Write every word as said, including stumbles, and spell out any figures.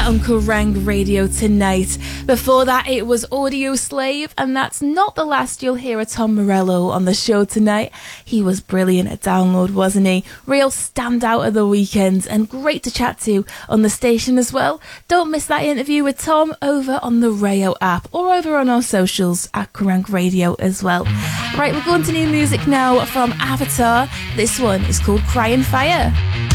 on Kerrang Radio tonight. Before that, it was Audio Slave, and that's not the last you'll hear of Tom Morello on the show tonight. He was brilliant at Download, wasn't he? Real standout of the weekend, and great to chat to on the station as well. Don't miss that interview with Tom over on the Rayo app, or over on our socials at Kerrang Radio as well. Right, we're going to new music now from Avatar. This one is called Crying Fire.